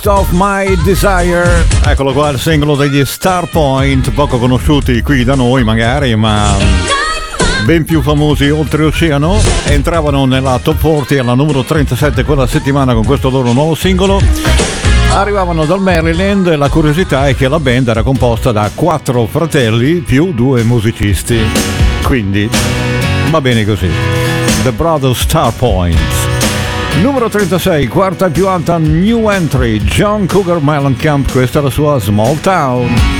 Object of My Desire. Eccolo qua, il singolo degli Starpoint, poco conosciuti qui da noi magari, ma ben più famosi oltreoceano. Entravano nella top 40 alla numero 37 quella settimana con questo loro nuovo singolo. Arrivavano dal Maryland e la curiosità è che la band era composta da 4 fratelli più 2 musicisti. Quindi va bene così. The Brothers Starpoint. Numero 36, quarta e più alta new entry, John Cougar Mellencamp, questa è la sua Small Town.